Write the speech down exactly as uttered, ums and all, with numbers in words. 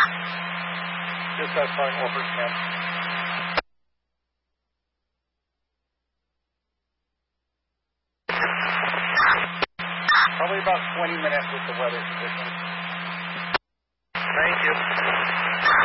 Just that flying over camp. Probably about twenty minutes with the weather conditions. Thank you.